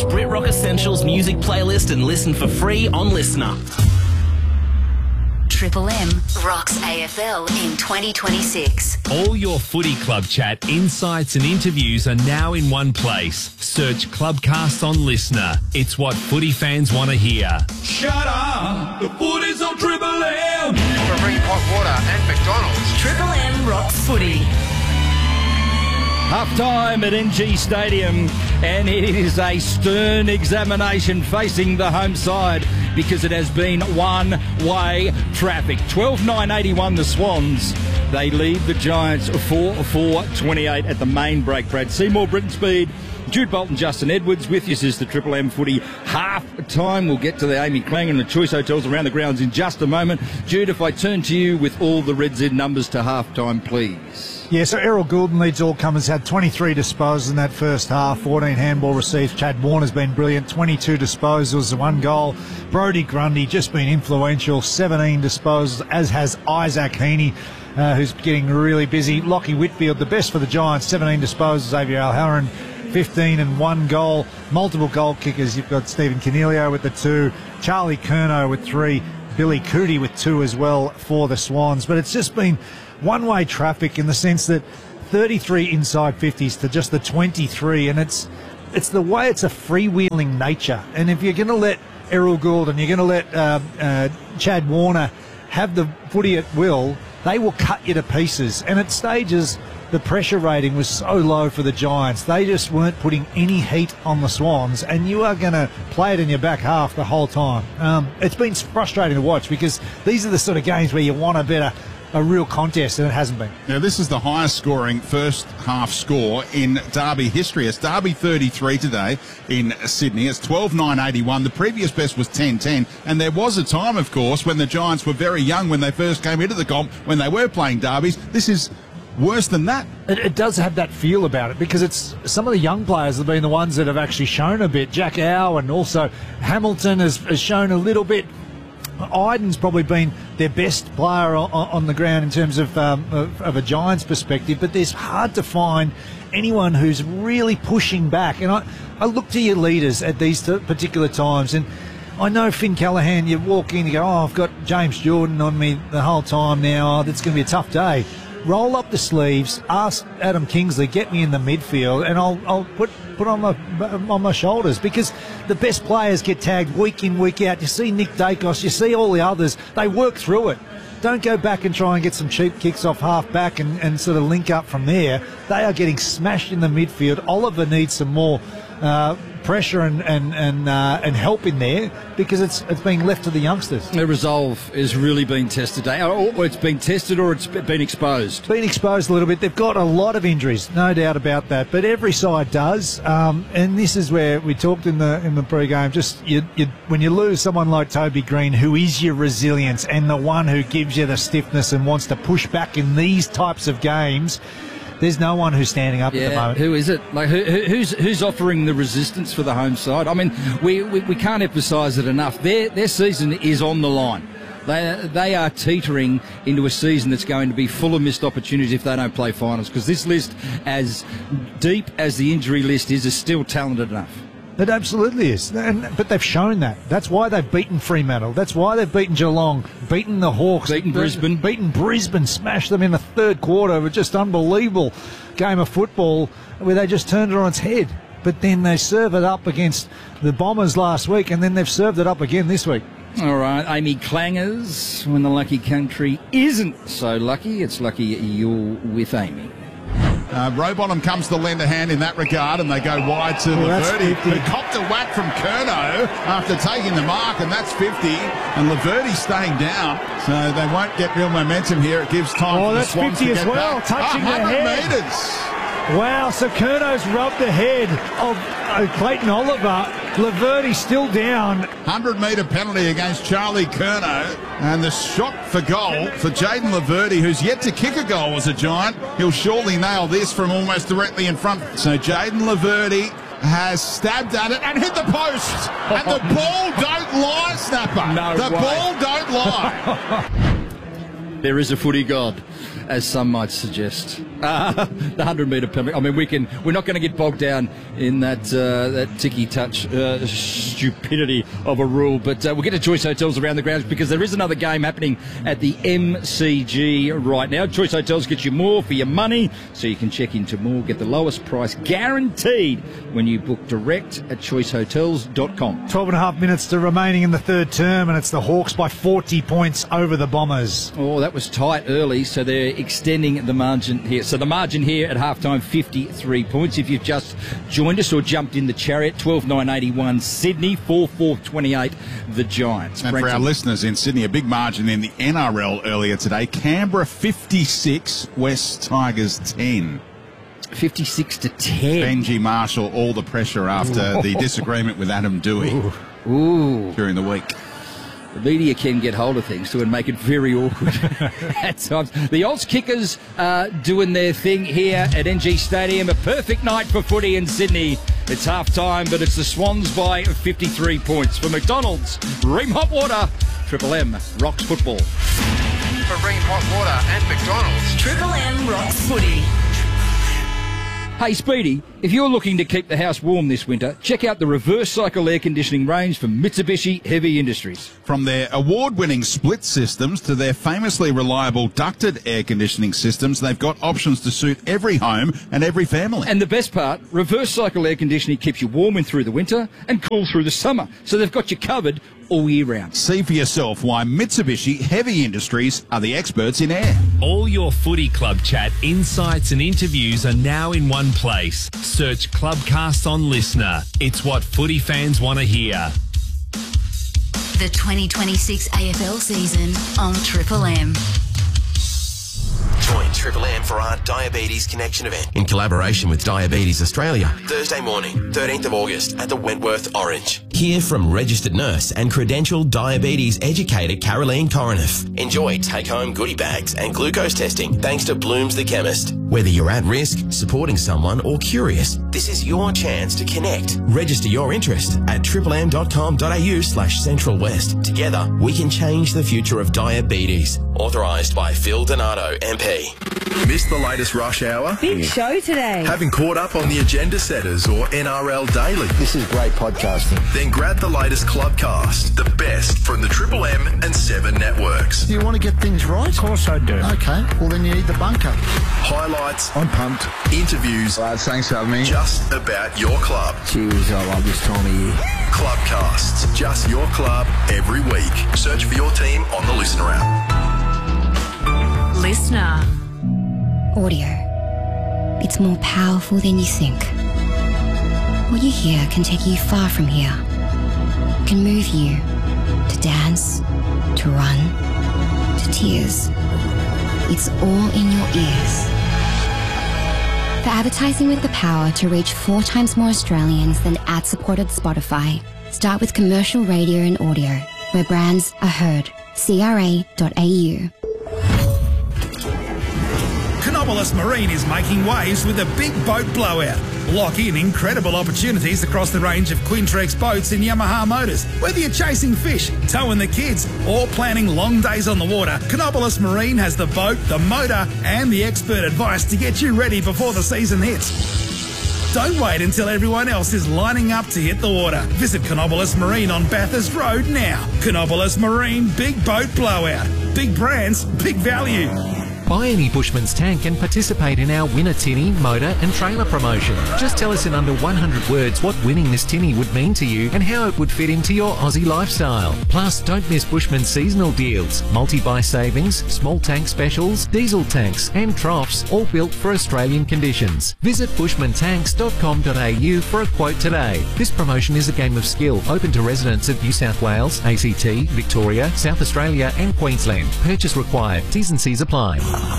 Brit Rock Essentials music playlist and listen for free on Listener. Triple M rocks AFL in 2026. All your footy club chat, insights and interviews are now in one place. Search Clubcast on Listener. It's what footy fans want to hear. Shut up! The footy's on Triple M! For Ring Hot Water and McDonald's. Triple M rocks footy. Half-time at NG Stadium, and it is a stern examination facing the home side because it has been one-way traffic. 12-9-81 the Swans. They lead the Giants 4-4-28 at the main break. Brad Seymour, Britain Speed, Jude Bolton, Justin Edwards with you. This is the Triple M footy half-time. We'll get to the Amy Clang and the Choice Hotels around the grounds in just a moment. Jude, if I turn to you with all the Red Z numbers to half-time, please. Yeah, so Errol Goulden leads all comers, had 23 disposals in that first half, 14 handball received. Chad Warner's been brilliant, 22 disposals, 1 goal. Brodie Grundy just been influential, 17 disposals, as has Isaac Heaney, who's getting really busy. Lockie Whitfield, the best for the Giants, 17 disposals. Xavier Alharan, 15 and 1 goal. Multiple goal kickers. You've got Stephen Canelio with the 2, Charlie Curnow with 3, Billy Cootie with 2 as well for the Swans. But it's just been one-way traffic in the sense that 33 inside 50s to just the 23, and it's the way it's a freewheeling nature. And if you're going to let Errol Gould and you're going to let Chad Warner have the footy at will, they will cut you to pieces. And at stages, the pressure rating was so low for the Giants. They just weren't putting any heat on the Swans, and you are going to play it in your back half the whole time. It's been frustrating to watch because these are the sort of games where you want a real contest, and it hasn't been. Now, this is the highest scoring first half score in Derby history. It's Derby 33 today in Sydney. It's 12-9-81. The previous best was 10-10. And there was a time, of course, when the Giants were very young when they first came into the comp, when they were playing derbies. This is worse than that. It does have that feel about it because it's some of the young players have been the ones that have actually shown a bit. Jack Howe and also Hamilton has shown a little bit. Iden's probably been their best player on the ground in terms of a Giants perspective, but there's hard to find anyone who's really pushing back. And I look to your leaders at these particular times, and I know Finn Callaghan, you walk in, you go, I've got James Jordan on me the whole time now, that's going to be a tough day. Roll up the sleeves, ask Adam Kingsley, get me in the midfield, and I'll put on my shoulders, because the best players get tagged week in, week out. You see Nick Dacos, you see all the others, they work through it. Don't go back and try and get some cheap kicks off half back and sort of link up from there. They are getting smashed in the midfield. Oliver needs some more pressure and help in there, because it's being left to the youngsters. The resolve has really been tested today. Or it's been tested, or it's been exposed. Been exposed a little bit. They've got a lot of injuries, no doubt about that. But every side does, and this is where we talked in the pre-game. Just when you lose someone like Toby Green, who is your resilience and the one who gives you the stiffness and wants to push back in these types of games. There's no one who's standing up at the moment. Who is it? Like who's offering the resistance for the home side? I mean, we can't emphasise it enough. Their season is on the line. They are teetering into a season that's going to be full of missed opportunities if they don't play finals, because this list, as deep as the injury list is still talented enough. It absolutely is, but they've shown that. That's why they've beaten Fremantle. That's why they've beaten Geelong, beaten the Hawks, beaten Brisbane, smashed them in the third quarter with just unbelievable game of football where they just turned it on its head. But then they serve it up against the Bombers last week, and then they've served it up again this week. All right, Amy Clangers, when the lucky country isn't so lucky, it's lucky you're with Amy. Rowbottom comes to lend a hand in that regard, and they go wide to Laverty, who copped a whack from Curnow after taking the mark, and that's 50. And Laverty staying down, so they won't get real momentum here. It gives time for the Swans to get back. Oh, that's 50 as well, touching the head. 100 metres. Wow, so Curnow's rubbed the head of Clayton Oliver. Laverty still down. 100-metre penalty against Charlie Curnow, and the shot for goal for Jayden Laverty, who's yet to kick a goal as a Giant. He'll surely nail this from almost directly in front. So Jayden Laverty has stabbed at it and hit the post. And the ball don't lie, Snapper. No the way. ball don't lie. There is a footy god. as some might suggest. The 100-metre penalty. I mean, we're not going to get bogged down in that ticky-touch stupidity of a rule, but we'll get to Choice Hotels around the grounds because there is another game happening at the MCG right now. Choice Hotels get you more for your money, so you can check into more, get the lowest price guaranteed when you book direct at choicehotels.com. 12.5 minutes to remaining in the third term, and it's the Hawks by 40 points over the Bombers. Oh, that was tight early, so they're extending the margin here. So the margin here at halftime, 53 points. If you've just joined us or jumped in the chariot, 12.981 Sydney, 4.428 the Giants. And for our listeners in Sydney, a big margin in the NRL earlier today. Canberra 56, West Tigers 10. 56 to 10. Benji Marshall, all the pressure after the disagreement with Adam Dewey during the week. The media can get hold of things too and make it very awkward at times. The Oz Kickers doing their thing here at NG Stadium. A perfect night for footy in Sydney. It's half-time, but it's the Swans by 53 points. For McDonald's, Ream Hot Water, Triple M rocks football. For Ream Hot Water and McDonald's. Triple M rocks footy. Hey Speedy, if you're looking to keep the house warm this winter, check out the reverse cycle air conditioning range from Mitsubishi Heavy Industries. From their award-winning split systems to their famously reliable ducted air conditioning systems, they've got options to suit every home and every family. And the best part, reverse cycle air conditioning keeps you warm in through the winter and cool through the summer. So they've got you covered all year round. See for yourself why Mitsubishi Heavy Industries are the experts in air. All your footy club chat, insights and interviews are now in one place. Search Clubcast on Listener. It's what footy fans want to hear. The 2026 AFL season on Triple M. Join Triple M for our Diabetes Connection event in collaboration with Diabetes Australia, Thursday morning, 13th of August at the Wentworth Orange. Hear from registered nurse and credentialed diabetes educator Caroline Coroneff. Enjoy take-home goodie bags and glucose testing thanks to Bloom's the Chemist. Whether you're at risk, supporting someone or curious, this is your chance to connect. Register your interest at triplem.com.au/centralwest. Together, we can change the future of diabetes. Authorised by Phil Donato, MP. Missed the latest rush hour? Big show today. Haven't caught up on the agenda setters or NRL Daily? This is great podcasting. Then grab the latest Clubcast, the best from the Triple M and 7 networks. Do you want to get things right? Of course I do. Okay, well then you need the bunker. Highlights. I'm pumped. Interviews. Lads, thanks for having me. Just about your club. Cheers, I love this time of year. Clubcasts, just your club every week. Search for your team on the Listener app. Listener. Audio. It's more powerful than you think. What you hear can take you far from here. Can move you to dance, to run, to tears. It's all in your ears. For advertising with the power to reach 4 times more Australians than ad-supported Spotify, start with commercial radio and audio, where brands are heard. CRA.au. Canobolas Marine is making waves with a big boat blowout. Lock in incredible opportunities across the range of Quintrex boats and Yamaha motors. Whether you're chasing fish, towing the kids, or planning long days on the water, Canobolas Marine has the boat, the motor, and the expert advice to get you ready before the season hits. Don't wait until everyone else is lining up to hit the water. Visit Canobolas Marine on Bathurst Road now. Canobolas Marine Big Boat Blowout. Big brands, big value. Buy any Bushman's tank and participate in our Win a Tinny motor and trailer promotion. Just tell us in under 100 words what winning this tinny would mean to you and how it would fit into your Aussie lifestyle. Plus, don't miss Bushman's seasonal deals, multi-buy savings, small tank specials, diesel tanks and troughs, all built for Australian conditions. Visit bushmantanks.com.au for a quote today. This promotion is a game of skill, open to residents of New South Wales, ACT, Victoria, South Australia and Queensland. Purchase required. T's and C's apply.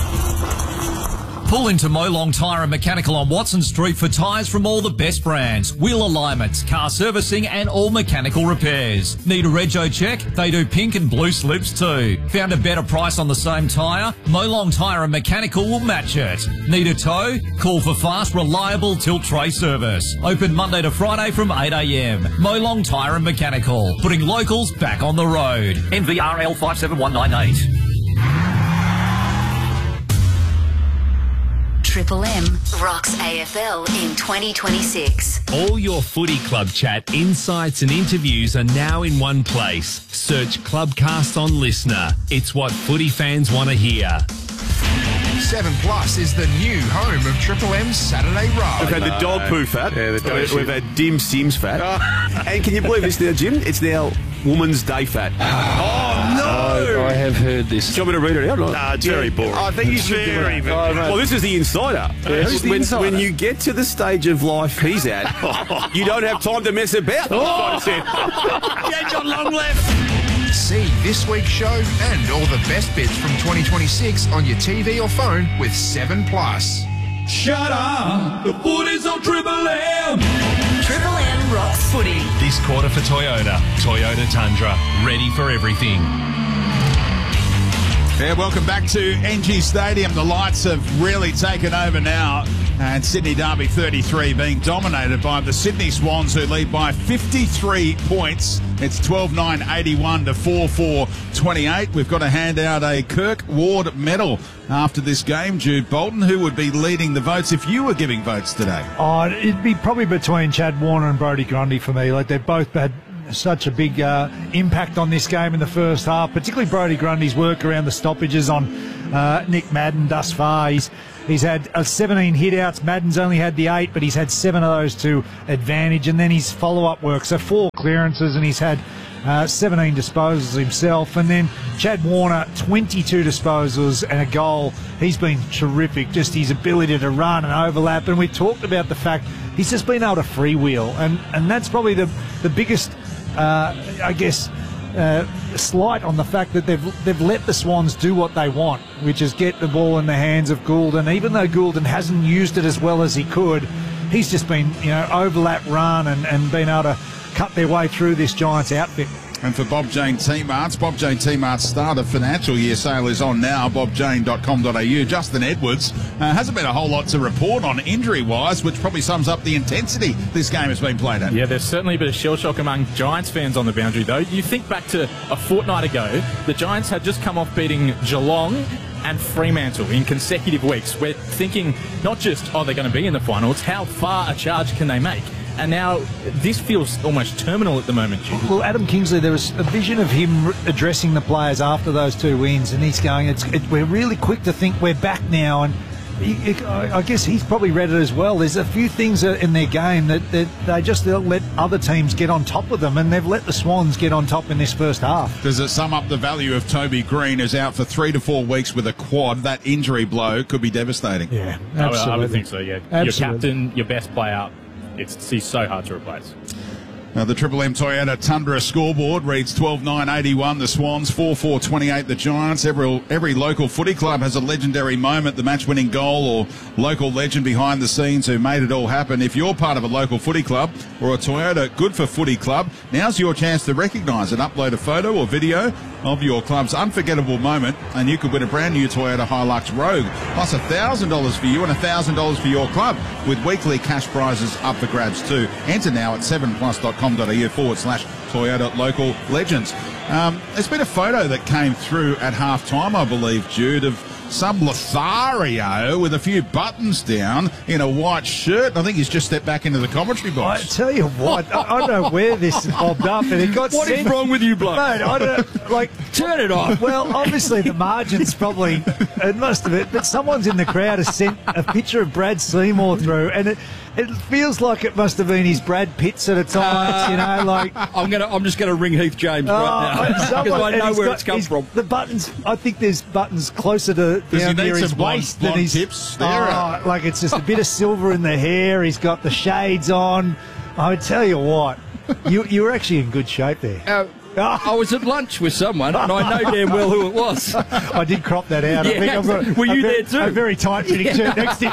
Pull into Molong Tyre and Mechanical on Watson Street for tyres from all the best brands, wheel alignments, car servicing and all mechanical repairs. Need a rego check? They do pink and blue slips too. Found a better price on the same tyre? Molong Tyre and Mechanical will match it. Need a tow? Call for fast, reliable tilt tray service. Open Monday to Friday from 8 a.m. Molong Tyre and Mechanical, putting locals back on the road. NVRL 57198. Triple M rocks AFL in 2026. All your footy club chat, insights and interviews are now in one place. Search Clubcast on Listener. It's what footy fans want to hear. 7 Plus is the new home of Triple M's Saturday Ride. We've had the dog poo fat. Yeah, the dog We've had Dim Sims fat. And can you believe this now, Jim? It's now Woman's Day fat. Oh, no! I have heard this. Do you want me to read it out? No, it's very boring. I think you should do it. Well, this is the insider. Who's the insider? When you get to the stage of life he's at, you don't have time to mess about. You ain't got long left. See this week's show and all the best bits from 2026 on your TV or phone with 7 Plus. Shut up! The footy's on Triple M! Triple M rocks footy. This quarter for Toyota. Toyota Tundra. Ready for everything. Yeah, welcome back to NG Stadium. The lights have really taken over now. And Sydney Derby 33 being dominated by the Sydney Swans, who lead by 53 points. It's 12-9-81 to 4-4-28. We've got to hand out a Kirk Ward medal after this game. Jude Bolton, who would be leading the votes if you were giving votes today? Oh, it'd be probably between Chad Warner and Brodie Grundy for me. Like, they've both had such a big impact on this game in the first half, particularly Brodie Grundy's work around the stoppages on Nick Madden thus far. He's had 17 hit-outs. Madden's only had the 8, but he's had 7 of those to advantage. And then his follow-up work, so 4 clearances, and he's had 17 disposals himself. And then Chad Warner, 22 disposals and a goal. He's been terrific, just his ability to run and overlap. And we talked about the fact he's just been able to freewheel. And that's probably the biggest, slight on the fact that they've let the Swans do what they want, which is get the ball in the hands of Goulden. Even though Goulden hasn't used it as well as he could, he's just been, overlap run and been able to cut their way through this Giants outfit. And for Bob Jane T-Marts, Bob Jane T-Marts start of financial year sale is on now, bobjane.com.au. Justin Edwards hasn't been a whole lot to report on injury-wise, which probably sums up the intensity this game has been played at. Yeah, there's certainly a bit of shell shock among Giants fans on the boundary, though. You think back to a fortnight ago, the Giants had just come off beating Geelong and Fremantle in consecutive weeks. We're thinking not just, they're going to be in the final, it's how far a charge can they make? And now this feels almost terminal at the moment, Jude. Well, Adam Kingsley, there was a vision of him addressing the players after those 2 wins, and he's going, we're really quick to think we're back now, and I guess he's probably read it as well. There's a few things in their game that they just let other teams get on top of them, and they've let the Swans get on top in this first half. Does it sum up the value of Toby Green, who's out for 3 to 4 weeks with a quad? That injury blow could be devastating. Yeah, absolutely. I would think so, yeah. Absolutely. Your captain, your best player, he's so hard to replace. The Triple M Toyota Tundra scoreboard reads 12-9-81 the Swans, 4-4-28 the Giants. Every local footy club has a legendary moment, the match-winning goal or local legend behind the scenes who made it all happen. If you're part of a local footy club or a Toyota Good for Footy club, now's your chance to recognise and upload a photo or video of your club's unforgettable moment, and you could win a brand new Toyota Hilux Rogue, plus $1,000 for you and $1,000 for your club, with weekly cash prizes up for grabs too. Enter now at 7plus.com.au/Toyota Local Legends. There's been a photo that came through at half-time, I believe, Jude, of some Lothario with a few buttons down in a white shirt. I think he's just stepped back into the commentary box. I tell you what, I don't know where this popped up, and it got What sent. is wrong with you, bloke? Mate, I don't, turn it off. Well, obviously the margins probably, it must have been, but someone's in the crowd has sent a picture of Brad Seymour through, and it feels like it must have been his Brad Pitts at a time, I'm just gonna ring Heath James right now because I know where it's come from. The buttons, I think there's buttons closer to down near his waist than his tips. Like it's just a bit of silver in the hair. He's got the shades on. I would tell you what, you were actually in good shape there. I was at lunch with someone, and I know damn well who it was. I did crop that out. Yeah, I think I've got were you there too? A very tight-fitting shirt next to him.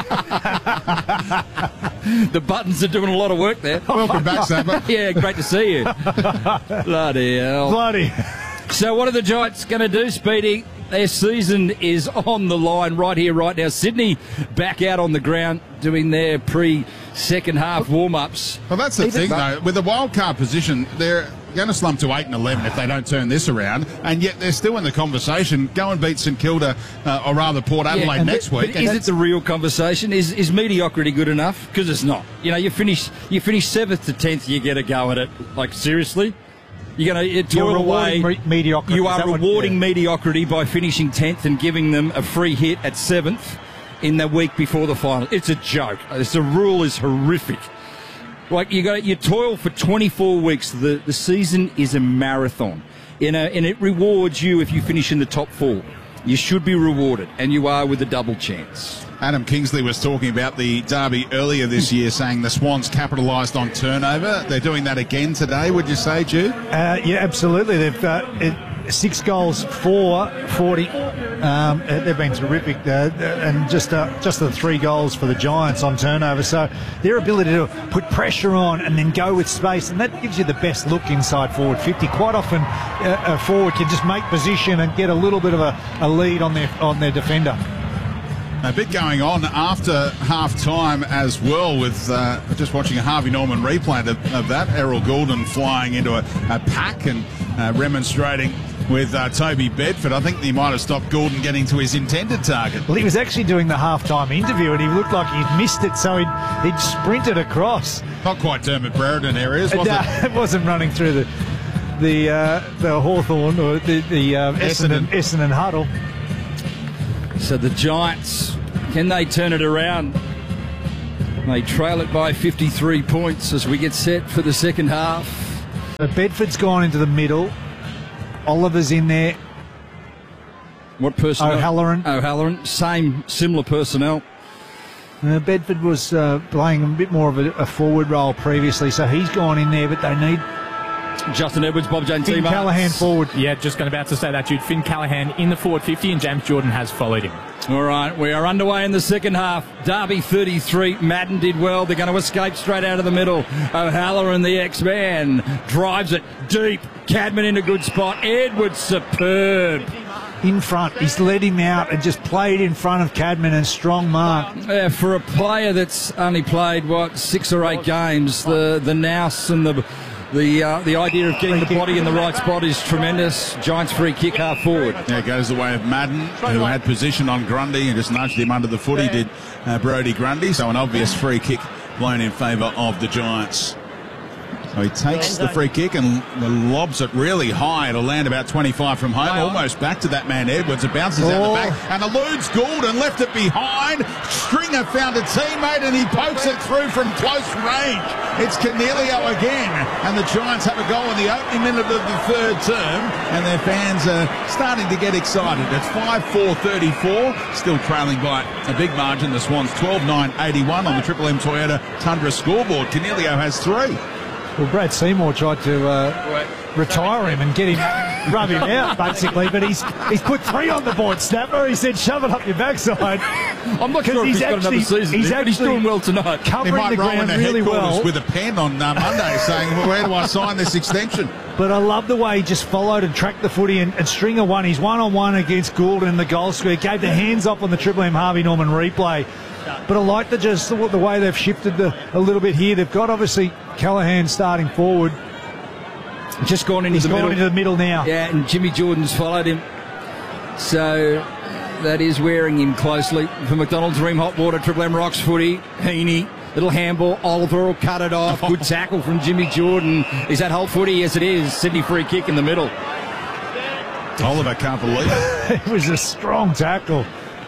The buttons are doing a lot of work there. Welcome back, Sam. Yeah, great to see you. Bloody hell. Bloody. So what are the Giants going to do, Speedy? Their season is on the line right here, right now. Sydney back out on the ground doing their pre-second half warm-ups. Well, that's the thing, though. With the wild card position, they're going to slump to 8 and 11 if they don't turn this around, and yet they're still in the conversation. Go and beat St Kilda, or rather Port Adelaide next week. Is it the real conversation? Is mediocrity good enough? Because it's not. You know, you finish 7th to 10th, you get a go at it. Like, seriously? You're going to toil away. Mediocrity. You are rewarding mediocrity by finishing 10th and giving them a free hit at 7th in the week before the final. It's a joke. The rule is horrific. Like, you toil for 24 weeks. The season is a marathon, and it rewards you if you finish in the top 4. You should be rewarded, and you are with a double chance. Adam Kingsley was talking about the derby earlier this year, saying the Swans capitalised on turnover. They're doing that again today, would you say, Jude? Yeah, absolutely. They've 6 goals for 40. They've been terrific, and just the 3 goals for the Giants on turnover. So their ability to put pressure on and then go with space, and that gives you the best look inside forward 50. Quite often, a forward can just make position and get a little bit of a lead on their defender. A bit going on after half-time as well, with just watching a Harvey Norman replay of that. Errol Goulden flying into a pack and remonstrating with Toby Bedford. I think he might have stopped Goulden getting to his intended target. Well, he was actually doing the half-time interview, and he looked like he'd missed it, so he'd sprinted across. Not quite Dermot Brereton areas, was it? It wasn't running through the Hawthorn or the Essendon huddle. So the Giants, can they turn it around? They trail it by 53 points as we get set for the second half. Bedford's gone into the middle. Oliver's in there. What personnel? O'Halloran. Similar personnel. Bedford was playing a bit more of a forward role previously, so he's gone in there, but they need Justin Edwards, Bob Jane Finn Callaghan forward. Yeah, just about to say that, Jude. Finn Callaghan in the forward 50, and James Jordan has followed him. All right, we are underway in the second half. Derby 33. Madden did well. They're going to escape straight out of the middle. O'Halloran, the X-Man, drives it deep. Cadman in a good spot. Edwards, superb. In front. He's led him out and just played in front of Cadman, and strong mark. For a player that's only played, 6 or 8 games, the nous and the idea of getting the body in the right spot is tremendous. Giants free kick half forward. Yeah, it goes the way of Madden, who had position on Grundy and just nudged him under the foot. He did Brodie Grundy, so an obvious free kick blown in favour of the Giants. So he takes the free kick and lobs it really high. It'll land about 25 from home, almost back to that man Edwards. It bounces out the back and eludes Goulden, left it behind. Stringer found a teammate and he pokes it through from close range. It's Cornelio again, and the Giants have a goal in the opening minute of the third term, and their fans are starting to get excited. It's 5-4-34, still trailing by a big margin. The Swans 12-9-81 on the Triple M Toyota Tundra scoreboard. Cornelio has 3. Well, Brad Seymour tried to retire him and get him, rub him out, basically, but he's put 3 on the board, Snapper. He said, shove it up your backside. I'm not sure if he's got another season, but he's doing well tonight. Covering he might the ground really well. With a pen on Monday saying, well, where do I sign this extension? But I love the way he just followed and tracked the footy, and Stringer won. He's 1-on-1 against Goulden in the goal square, gave the hands off on the Triple M Harvey Norman replay. But I like the way they've shifted a little bit here. They've got, obviously, Callaghan starting forward. Just gone into the middle. He's gone into the middle now. Yeah, and Jimmy Jordan's followed him. So that is wearing him closely. For McDonald's, Ream Hotwater, Triple M Rocks footy, Heaney, little handball, Oliver will cut it off. Good tackle from Jimmy Jordan. Is that whole footy? Yes, it is. Sydney free kick in the middle. Oliver can't believe it. It was a strong tackle.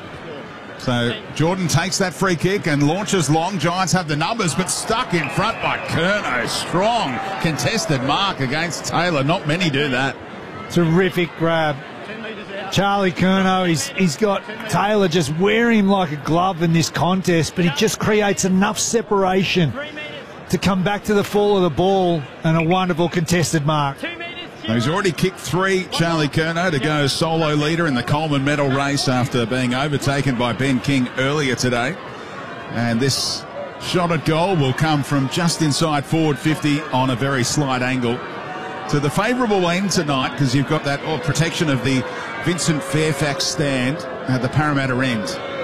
So Jordan takes that free kick and launches long. Giants have the numbers, but stuck in front by Curnow. Strong contested mark against Taylor. Not many do that. Terrific grab. Charlie Curnow, he's got Taylor just wearing him like a glove in this contest, but he just creates enough separation to come back to the fall of the ball, and a wonderful contested mark. He's already kicked 3, Charlie Curnow, to go solo leader in the Coleman medal race after being overtaken by Ben King earlier today. And this shot at goal will come from just inside forward 50 on a very slight angle to the favourable end tonight, because you've got that protection of the Vincent Fairfax stand at the Parramatta end.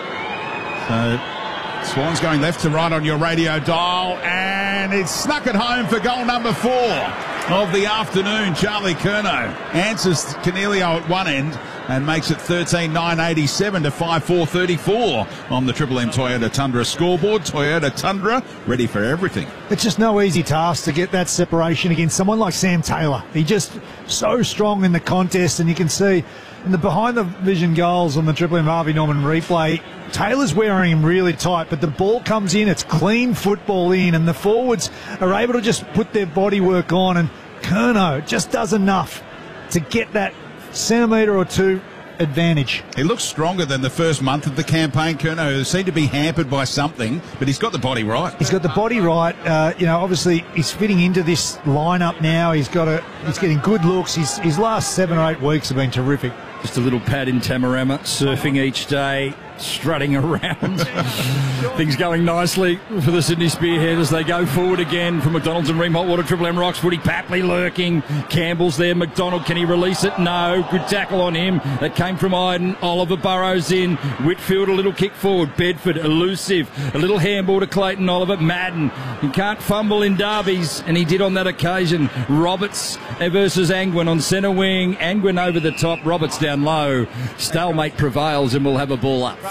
So Swans going left to right on your radio dial, and it's snuck it home for goal number 4. of the afternoon. Charlie Curnow answers Cornelio at one end and makes it 13,987 to 5,434 on the Triple M Toyota Tundra scoreboard. Toyota Tundra, ready for everything. It's just no easy task to get that separation against someone like Sam Taylor. He just so strong in the contest, and you can see in the behind the vision goals on the Triple M Harvey Norman replay, Taylor's wearing him really tight, but the ball comes in, it's clean football in, and the forwards are able to just put their body work on, and Curnow just does enough to get that centimetre or two advantage. He looks stronger than the first month of the campaign, Curnow. Seemed to be hampered by something, but he's got the body right. He's got the body right. Obviously he's fitting into this lineup now. He's getting good looks. His last 7 or 8 weeks have been terrific. Just a little pad in Tamarama, surfing each day, strutting around. Things going nicely for the Sydney Spearhead as they go forward again from McDonald's and Ream Hot Water. Triple M Rocks, Woody Papley lurking. Campbell's there. McDonald, can he release it? No. Good tackle on him. That came from Iden. Oliver Burrows in. Whitfield, a little kick forward. Bedford, elusive. A little handball to Clayton Oliver. Madden, he can't fumble in derbies, and he did on that occasion. Roberts versus Angwin on centre wing. Angwin over the top. Roberts down low. Stalemate prevails, and we'll have a ball up.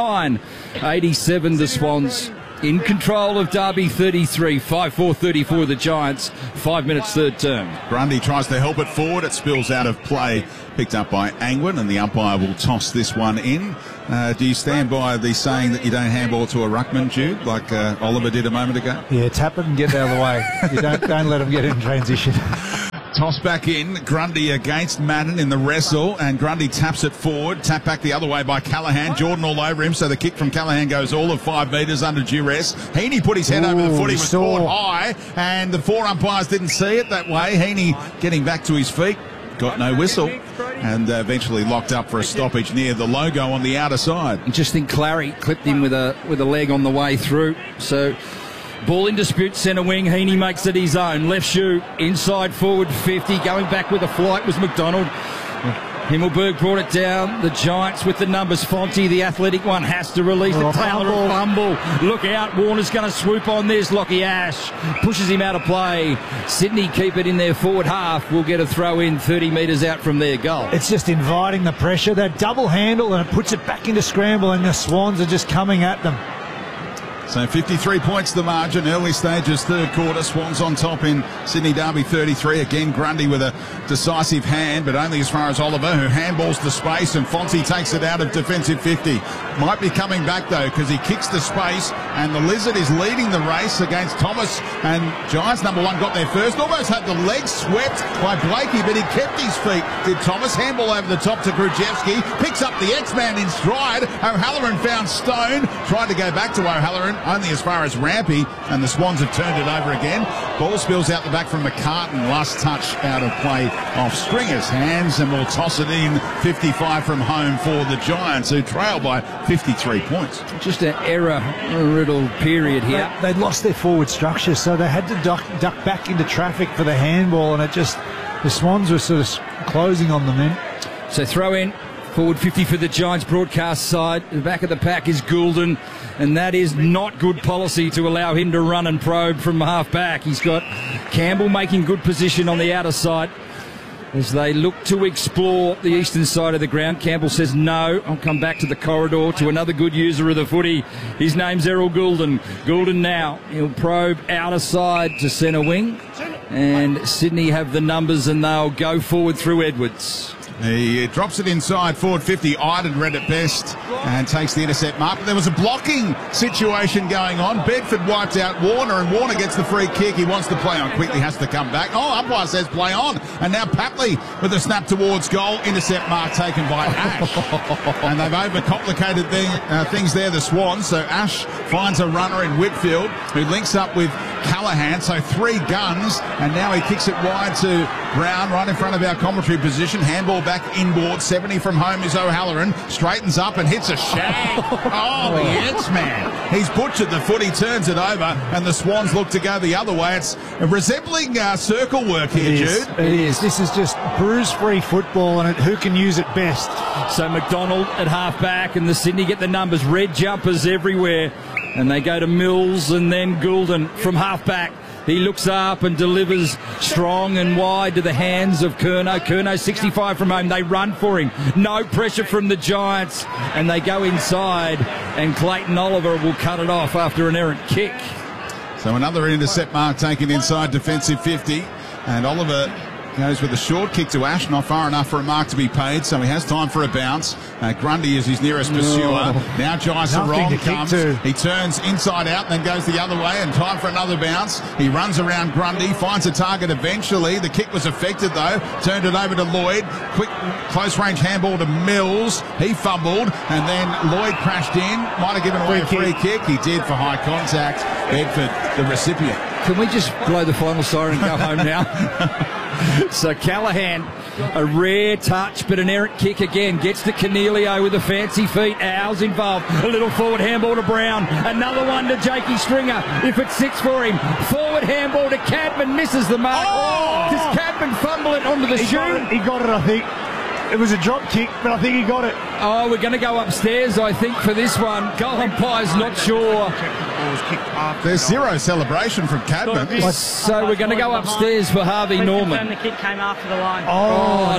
13-9, 87 the Swans. In control of Derby 33, 5-4-34 the Giants. 5 minutes third term. Grundy tries to help it forward. It spills out of play. Picked up by Angwin, and the umpire will toss this one in. Do you stand by the saying that you don't handball to a ruckman, Jude, like Oliver did a moment ago? Yeah, tap it and get out of the way. You don't let him get in transition. Toss back in, Grundy against Madden in the wrestle, and Grundy taps it forward. Tap back the other way by Callaghan. Jordan all over him, so the kick from Callaghan goes all of 5 metres under duress. Heaney put his head over the foot. He was caught high, and the 4 umpires didn't see it that way. Heaney getting back to his feet. Got no whistle, and eventually locked up for a stoppage near the logo on the outer side. I just think Clary clipped him with a leg on the way through, so... Ball in dispute, centre wing. Heaney makes it his own. Left shoe, inside forward 50. Going back with a flight was McDonald. Himmelberg brought it down. The Giants with the numbers. Fonte, the athletic one, has to release it. Taylor a fumble. Look out. Warner's going to swoop on this. Lockie Ash pushes him out of play. Sydney keep it in their forward half. Will get a throw in 30 metres out from their goal. It's just inviting the pressure. That double handle, and it puts it back into scramble, and the Swans are just coming at them. So 53 points the margin, early stages, third quarter. Swans on top in Sydney Derby 33. Again, Grundy with a decisive hand, but only as far as Oliver, who handballs the space, and Fonte takes it out of defensive 50. Might be coming back, though, because he kicks the space, and the Lizard is leading the race against Thomas, and Giants number 1 got there first. Almost had the legs swept by Blakey, but he kept his feet. Did Thomas. Handball over the top to Krujewski. Picks up the X-Man in stride. O'Halloran found Stone. Tried to go back to O'Halloran, only as far as Rampy, and the Swans have turned it over again. Ball spills out the back from McCartan. Last touch out of play off Stringer's hands, and we'll toss it in. 55 from home for the Giants, who trail by 53 points. Just an error-riddled period here. They'd lost their forward structure, so they had to duck back into traffic for the handball, and the Swans were sort of closing on them then. So throw in. Forward 50 for the Giants broadcast side. The back of the pack is Goulden, and that is not good policy to allow him to run and probe from half back. He's got Campbell making good position on the outer side as they look to explore the eastern side of the ground. Campbell says no. I'll come back to the corridor to another good user of the footy. His name's Errol Goulden. Goulden now, he'll probe outer side to centre wing, and Sydney have the numbers, and they'll go forward through Edwards. He drops it inside, forward 50. Iden read it best and takes the intercept mark. But there was a blocking situation going on. Bedford wiped out Warner, and Warner gets the free kick. He wants to play on. Quickly has to come back. Oh, umpire says play on. And now Papley with a snap towards goal. Intercept mark taken by Ash. And they've overcomplicated things there, the Swans. So Ash finds a runner in Whitfield, who links up with Callaghan. So 3 guns, and now he kicks it wide to Brown, right in front of our commentary position. Handball back inboard. 70 from home is O'Halloran. Straightens up and hits a shag. Oh, the X-Man. He's butchered the foot. He turns it over, and the Swans look to go the other way. It's resembling circle work here, Jude. It is. This is just bruise-free football, and who can use it best. So McDonald at half-back, and the Sydney get the numbers. Red jumpers everywhere. And they go to Mills, and then Goulden from half-back. He looks up and delivers strong and wide to the hands of Curnow. Curnow 65 from home. They run for him. No pressure from the Giants. And they go inside. And Clayton Oliver will cut it off after an errant kick. So another intercept mark taken inside defensive 50. And Oliver goes with a short kick to Ash, not far enough for a mark to be paid, so he has time for a bounce. Grundy is his nearest pursuer. Now Jai comes. He turns inside out and then goes the other way, and time for another bounce. He runs around Grundy, finds a target eventually. The kick was affected though. Turned it over to Lloyd. Quick close-range handball to Mills. He fumbled, and then Lloyd crashed in. Might have given away a free kick. He did for high contact. Bedford, the recipient. Can we just blow the final siren and go home now? So Callaghan, a rare touch, but an errant kick again. Gets to Cornelio with the fancy feet. Owls involved. A little forward handball to Brown. Another one to Jakey Stringer. If it's 6 for him. Forward handball to Cadman. Misses the mark. Does Cadman fumble it onto the shoe? He got it, I think. It was a drop kick, but I think he got it. Oh, we're going to go upstairs, I think, for this one. Goal umpire's not sure. There's zero celebration from Cadman. So we're going to go upstairs for Harvey Norman. The kick came after the line. Oh,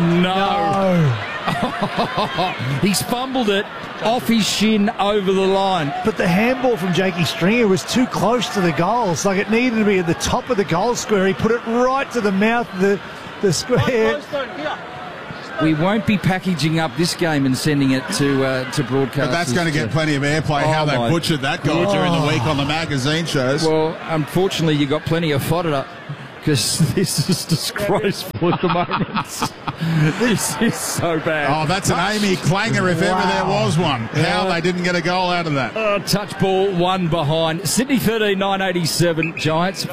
no. He's fumbled it off his shin over the line. But the handball from Jakey Stringer was too close to the goals. Like, it needed to be at the top of the goal square. He put it right to the mouth of the square. We won't be packaging up this game and sending it to broadcasters. But that's going to get plenty of airplay, how they butchered that goal during the week on the magazine shows. Well, unfortunately, you got plenty of fodder, because this is disgraceful at the moment. This is so bad. Oh, that's an Amy Clanger if ever there was one. How they didn't get a goal out of that. Touch ball, one behind. Sydney 13-987, Giants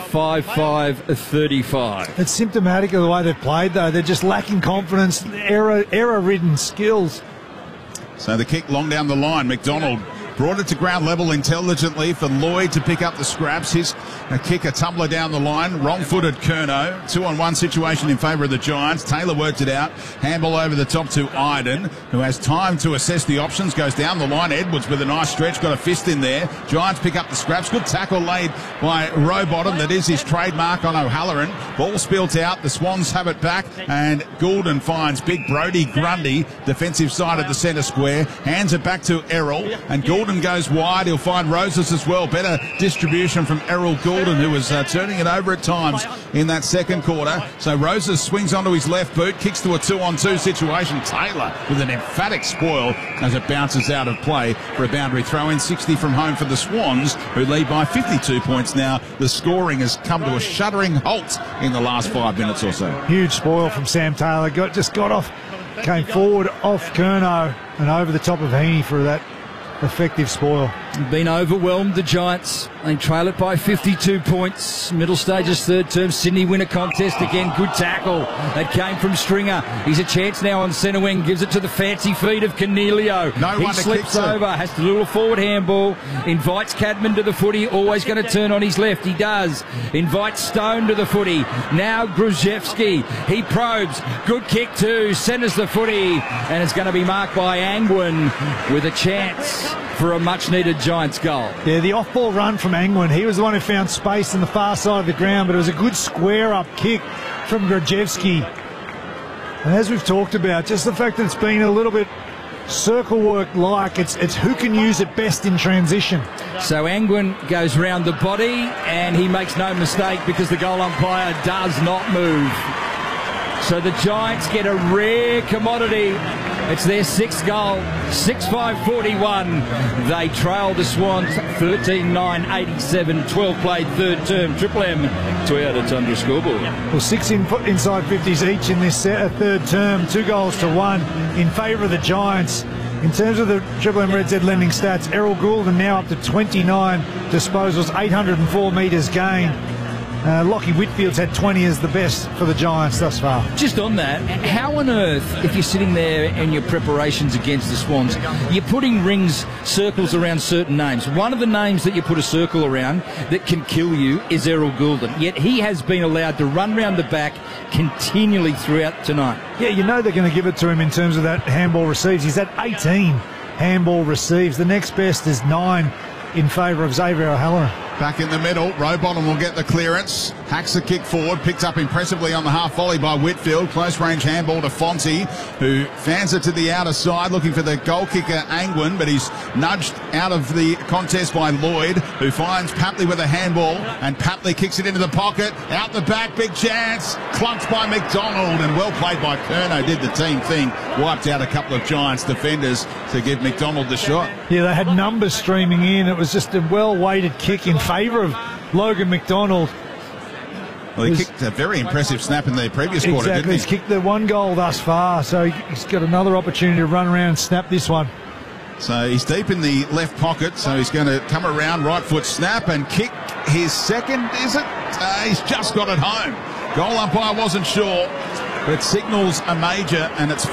5-5-35. It's symptomatic of the way they've played, though. They're just lacking confidence, error-ridden skills. So the kick long down the line. McDonald brought it to ground level intelligently for Lloyd to pick up the scraps. His kick, a tumbler down the line. Wrong-footed Curnow. 2-on-1 situation in favour of the Giants. Taylor worked it out. Handball over the top to Iden, who has time to assess the options. Goes down the line. Edwards with a nice stretch. Got a fist in there. Giants pick up the scraps. Good tackle laid by Rowbottom. That is his trademark on O'Halloran. Ball spilt out. The Swans have it back. And Goulden finds big Brodie Grundy, defensive side of the centre square. Hands it back to Errol. And Goulden goes wide. He'll find Roses as well. Better distribution from Errol Goulden, who was turning it over at times in that second quarter. So Roses swings onto his left boot, kicks to a 2-on-2 situation. Taylor with an emphatic spoil as it bounces out of play for a boundary throw-in. 60 from home for the Swans, who lead by 52 points now. The scoring has come to a shuddering halt in the last 5 minutes or so. Huge spoil from Sam Taylor. Just got off, came forward off Curnow and over the top of Heaney for that effective spoil. Been overwhelmed, the Giants. They trail it by 52 points. Middle stages, third term. Sydney win a contest again. Good tackle. That came from Stringer. He's a chance now on centre wing. Gives it to the fancy feet of Cornelio. He slips over. Has to do a forward handball. Invites Cadman to the footy. Always going to turn on his left. He does. Invites Stone to the footy. Now Gruszewski. He probes. Good kick too. Centres the footy. And it's going to be marked by Angwin with a chance for a much-needed Giants goal. Yeah, the off-ball run from Angwin. He was the one who found space on the far side of the ground, but it was a good square-up kick from Gruszewski. And as we've talked about, just the fact that it's been a little bit circle work-like, it's who can use it best in transition. So Angwin goes round the body, and he makes no mistake because the goal umpire does not move. So the Giants get a rare commodity. It's their 6th goal, 6-5-41. They trail the Swans 13-9-87, 12 played third term. Triple M, Toyota Tundra scoreboard. Well, 6 inside 50s each in this third term, 2 goals to 1 in favour of the Giants. In terms of the Triple M Red Z lending stats, Errol Goulden now up to 29 disposals, 804 metres gained. Lockie Whitfield's had 20 as the best for the Giants thus far. Just on that, how on earth, if you're sitting there in your preparations against the Swans, you're putting rings, circles around certain names. One of the names that you put a circle around that can kill you is Errol Goulden. Yet he has been allowed to run round the back continually throughout tonight. Yeah, you know they're going to give it to him in terms of that handball receives. He's at 18 handball receives. The next best is 9 in favour of Xavier O'Halloran. Back in the middle, Rowbottom will get the clearance. Hacks the kick forward, picked up impressively on the half volley by Whitfield. Close range handball to Fonte, who fans it to the outer side, looking for the goal kicker Angwin, but he's nudged out of the contest by Lloyd, who finds Papley with a handball, and Papley kicks it into the pocket. Out the back, big chance, clunked by McDonald, and well played by Curnow. Did the team thing, wiped out a couple of Giants defenders to give McDonald the shot. Yeah, they had numbers streaming in. It was just a well-weighted kick in favour of Logan McDonald. Well, he kicked a very impressive snap in the previous quarter, didn't he? He's kicked the one goal thus far, so he's got another opportunity to run around and snap this one. So he's deep in the left pocket, so he's going to come around, right foot snap, and kick his second, is it? He's just got it home. Goal umpire wasn't sure, but signals a major, and it's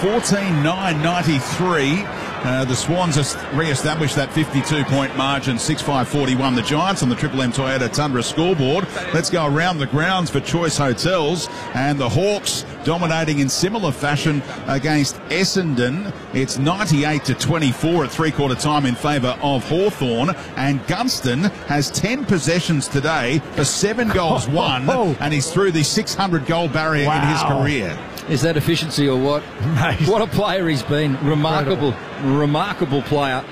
14-9-93. The Swans have re-established that 52-point margin, 6-5-41. The Giants on the Triple M Toyota Tundra scoreboard. Let's go around the grounds for Choice Hotels, and the Hawks dominating in similar fashion against Essendon. It's 98-24 at three-quarter time in favour of Hawthorn, and Gunston has 10 possessions today for 7 goals won, and he's through the 600-goal barrier in his career. Is that efficiency or what? Nice. What a player he's been. Remarkable player.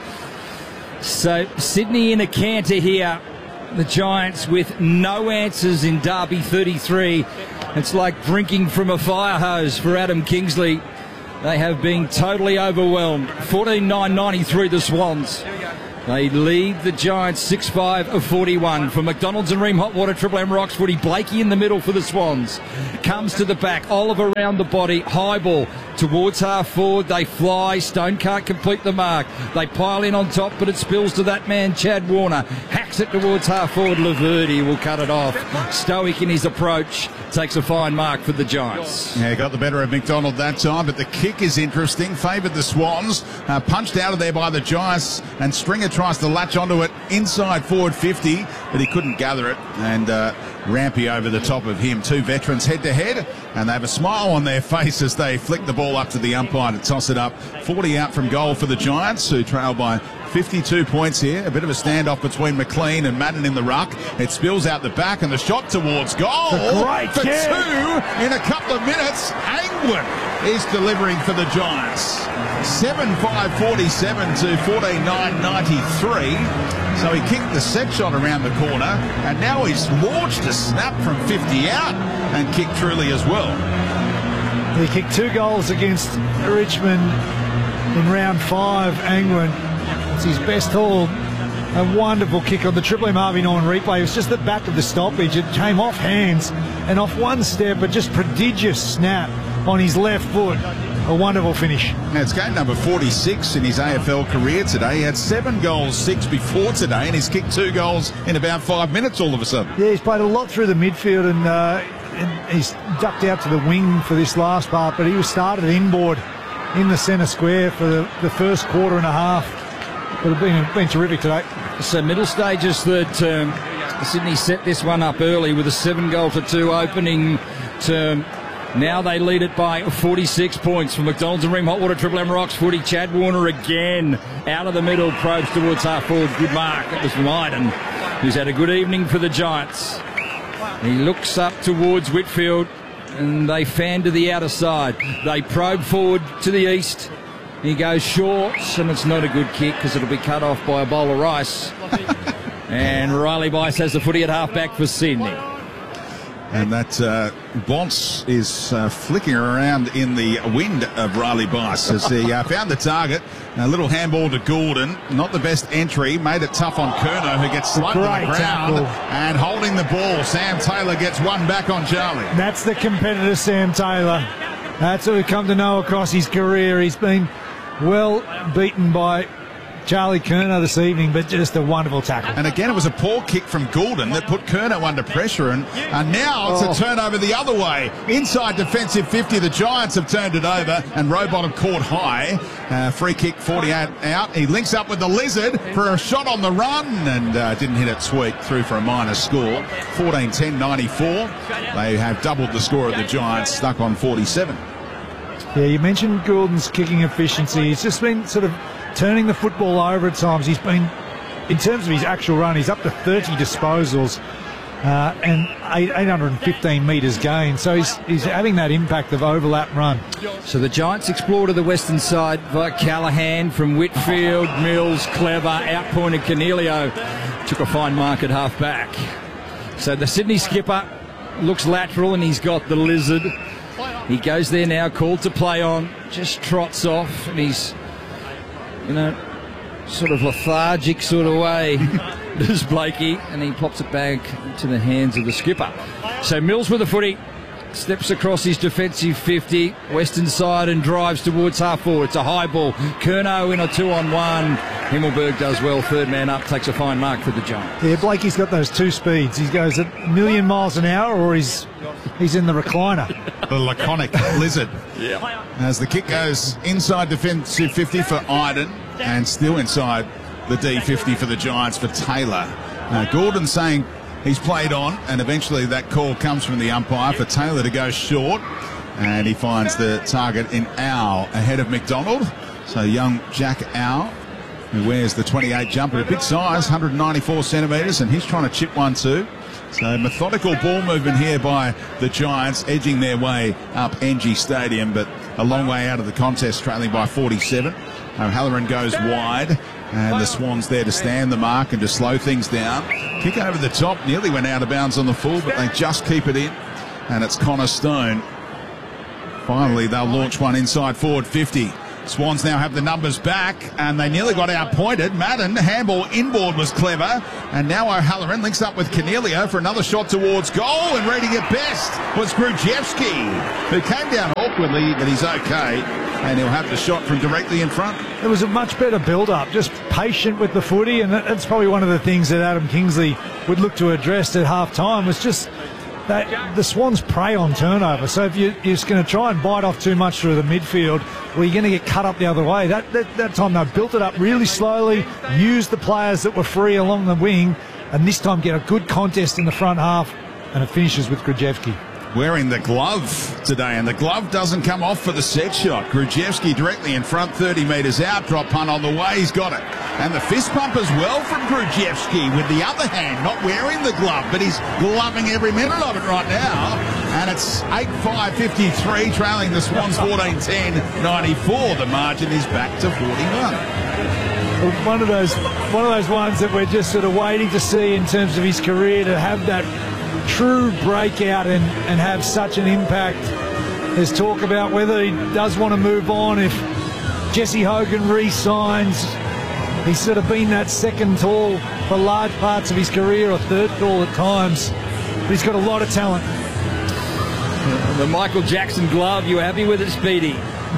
So Sydney in a canter here. The Giants with no answers in Derby 33. It's like drinking from a fire hose for Adam Kingsley. They have been totally overwhelmed. 14-9-93 the Swans. They lead the Giants 6-5-41. For McDonald's and Ream Hotwater, Triple M Rocks footy. Blakey in the middle for the Swans. Comes to the back. Oliver around the body. High ball towards half forward. They fly. Stone can't complete the mark. They pile in on top, but it spills to that man, Chad Warner. Hacks it towards half forward. Laverty will cut it off. Stoic in his approach. Takes a fine mark for the Giants. Yeah, got the better of McDonald that time, but the kick is interesting. Favoured the Swans. Punched out of there by the Giants, and Stringer tries to latch onto it inside forward 50, but he couldn't gather it, and Rampy over the top of him. Two veterans head to head, and they have a smile on their face as they flick the ball up to the umpire to toss it up. 40 out from goal for the Giants, who trail by 52 points here. A bit of a standoff between McLean and Madden in the ruck. It spills out the back, and the shot towards goal for two in a couple of minutes. Angwin is delivering for the Giants. 7-5-47 to 14-9-93. So he kicked the set shot around the corner, and now he's launched a snap from 50 out and kicked truly as well. He kicked 2 goals against Richmond in round 5, Angwin. It's his best haul. A wonderful kick on the Triple M Harvey Norman replay. It was just the back of the stoppage. It came off hands and off one step, but just prodigious snap on his left foot. A wonderful finish. Now it's game number 46 in his AFL career today. He had 7 goals, 6 before today, and he's kicked 2 goals in about 5 minutes all of a sudden. Yeah, he's played a lot through the midfield, and he's ducked out to the wing for this last part, but he was started inboard in the centre square for the first quarter and a half. But it's been terrific today. So middle stages third term. Sydney set this one up early with a 7-2 opening term. Now they lead it by 46 points. For McDonald's and Ream Hotwater, Triple M Rocks footy. Chad Warner again out of the middle, probes towards half forward. Good mark. That was from Iden, who's had a good evening for the Giants. He looks up towards Whitfield, and they fan to the outer side. They probe forward to the east. He goes short, and it's not a good kick because it'll be cut off by a bowl of rice. And Riley Bice has the footy at half-back for Sydney. And that Bonce is flicking around in the wind of Riley Bice as he found the target. A little handball to Goulden. Not the best entry. Made it tough on Curnow, who gets slugged to the ground. Tackle. And holding the ball, Sam Taylor gets one back on Charlie. That's the competitor, Sam Taylor. That's what we've come to know across his career. He's been well beaten by Charlie Curnow this evening, but just a wonderful tackle. And again, it was a poor kick from Goulden that put Curnow under pressure, and now it's a turnover the other way. Inside defensive 50, the Giants have turned it over, and Rowbottom caught high. Free kick, 48 out. He links up with the Lizard for a shot on the run, and didn't hit it sweet, through for a minor score. 14-10-94. They have doubled the score of the Giants, stuck on 47. Yeah, you mentioned Goulden's kicking efficiency. He's just been sort of turning the football over at times. He's been in terms of his actual run, he's up to 30 disposals and 815 metres gained. So he's having that impact of overlap run. So the Giants explore to the western side via Callahan from Whitfield, Mills, Clever, outpointed Cornelio. Took a fine mark at half back. So the Sydney skipper looks lateral and he's got the lizard. He goes there now, called to play on, just trots off and he's, sort of lethargic sort of way. Does Blakey, and he pops it back into the hands of the skipper. So Mills with the footy, steps across his defensive 50, western side and drives towards half forward. It's a high ball. Curnow in a 2-on-1. Himmelberg does well, third man up, takes a fine mark for the Giants. Yeah, Blakey's got those two speeds. He goes at a million miles an hour or he's in the recliner. The laconic lizard. Yeah. As the kick goes inside defensive 50 for Iden and still inside the D50 for the Giants for Taylor. Gordon saying he's played on, and eventually that call comes from the umpire for Taylor to go short, and he finds the target in Owl ahead of McDonald. So young Jack Owl, who wears the 28 jumper, a big size, 194 centimetres, and he's trying to chip one too. So methodical ball movement here by the Giants, edging their way up NG Stadium, but a long way out of the contest, trailing by 47. O'Halloran goes wide, and the Swans there to stand the mark and to slow things down. Kick over the top, nearly went out of bounds on the full, but they just keep it in, and it's Connor Stone. Finally, they'll launch one inside forward 50. Swans now have the numbers back, and they nearly got outpointed. Madden, handball inboard was clever, and now O'Halloran links up with Cornelio for another shot towards goal, and reading it best was Grudziewski, who came down awkwardly, but he's okay, and he'll have the shot from directly in front. It was a much better build-up, just patient with the footy, and that's probably one of the things that Adam Kingsley would look to address at half-time, was just that the Swans prey on turnover. So if you're just going to try and bite off too much through the midfield, well, you're going to get cut up the other way. That time they built it up really slowly, used the players that were free along the wing, and this time get a good contest in the front half, and it finishes with Grudziewski. Wearing the glove today, and the glove doesn't come off for the set shot. Grudziewski directly in front, 30 metres out, drop punt on the way, he's got it. And the fist pump as well from Grudziewski with the other hand, not wearing the glove, but he's gloving every minute of it right now. And it's 8-5-53, trailing the Swans 14-10-94. The margin is back to 41. One of those ones that we're just sort of waiting to see in terms of his career, to have that true breakout and have such an impact. There's talk about whether he does want to move on, if Jesse Hogan re-signs. He's sort of been that second tall for large parts of his career, or third tall at times, but he's got a lot of talent. The Michael Jackson glove, you were happy with it, Speedy?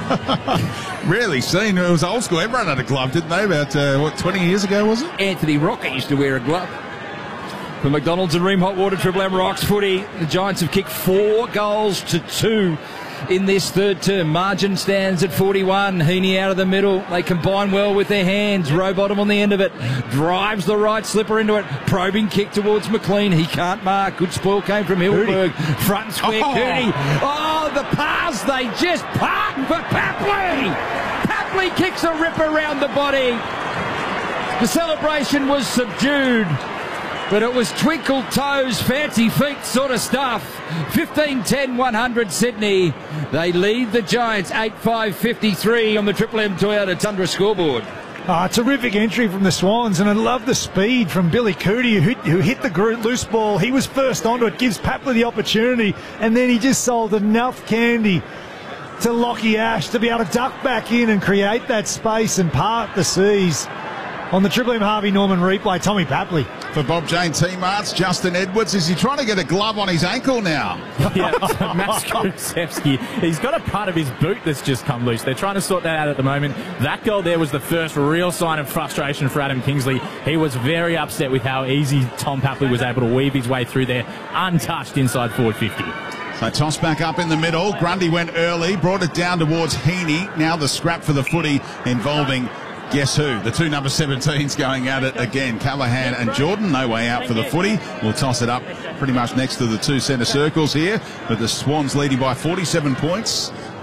Really seen. It was old school. Everyone had a glove, didn't they? About, 20 years ago, was it? Anthony Rocker used to wear a glove. For McDonald's and Ream Hot Water, Triple M Rocks footy, the Giants have kicked 4 goals to 2 in this third term. Margin stands at 41. Heaney out of the middle. They combine well with their hands. Rowbottom on the end of it. Drives the right slipper into it. Probing kick towards McLean. He can't mark. Good spoil came from Hillberg. Front and square. Cooney. Oh, the pass. They just park for Papley. Papley kicks a rip around the body. The celebration was subdued, but it was twinkle toes, fancy feet sort of stuff. 15-10-100 Sydney. They lead the Giants 8-5-53 on the Triple M Toyota Tundra scoreboard. Terrific entry from the Swans, and I love the speed from Billy Cootie, who hit the loose ball. He was first onto it, gives Papley the opportunity, and then he just sold enough candy to Lockie Ash to be able to duck back in and create that space and part the seas. On the Triple M Harvey Norman replay, Tommy Papley. For Bob Jane T-Marts, Justin Edwards, is he trying to get a glove on his ankle now? Yeah, Max Grudziewski, he's got a part of his boot that's just come loose. They're trying to sort that out at the moment. That goal there was the first real sign of frustration for Adam Kingsley. He was very upset with how easy Tom Papley was able to weave his way through there, untouched inside forward 50. So toss back up in the middle. Grundy went early, brought it down towards Heaney. Now the scrap for the footy involving guess who? The 2 number 17s going at it again. Callahan and Jordan, no way out for the footy. We'll toss it up pretty much next to the 2 centre circles here. But the Swans leading by 47 points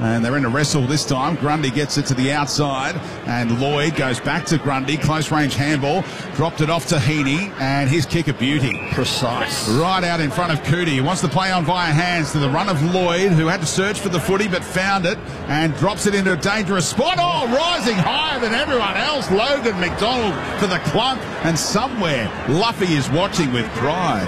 And they're in a wrestle this time. Grundy gets it to the outside, and Lloyd goes back to Grundy. Close-range handball. Dropped it off to Heaney, and his kick a beauty. Precise. Right out in front of Cootie. He wants to play on via hands to the run of Lloyd, who had to search for the footy but found it and drops it into a dangerous spot. Oh, rising higher than everyone else. Logan McDonald for the clunk, and somewhere Luffy is watching with pride.